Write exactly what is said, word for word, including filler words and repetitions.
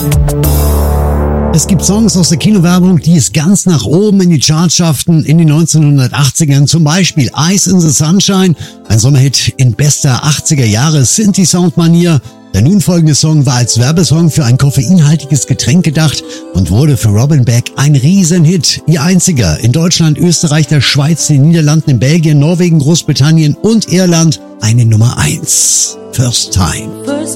Es gibt Songs aus der Kinowerbung, die es ganz nach oben in die Charts schafften in den neunzehnhundertachtzigern. Zum Beispiel Eyes in the Sunshine, ein Sommerhit in bester achtziger Jahre Synthi-Sound-Manier. Der nun folgende Song war als Werbesong für ein koffeinhaltiges Getränk gedacht und wurde für Robin Beck ein Riesenhit. Ihr einziger in Deutschland, Österreich, der Schweiz, den Niederlanden, in Belgien, Norwegen, Großbritannien und Irland eine Nummer eins. First Time.